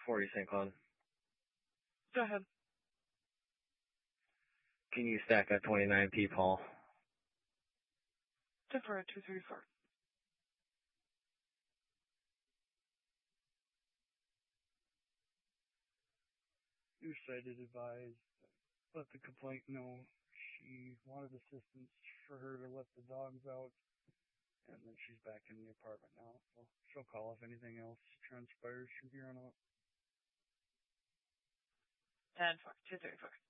40 St. Cloud. Go ahead. Can you stack at 29 P. Paul? 10-4 at 234. Your cited advised, let the complaint know she wanted assistance for her to let the dogs out, and then she's back in the apartment now, so she'll call if anything else transpires from here on out. 10-4, 234.